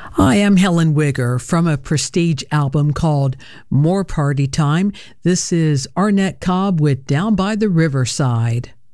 I am Helen Wigger from a Prestige album called More Party Time. This is Arnett Cobb with Down by the Riverside.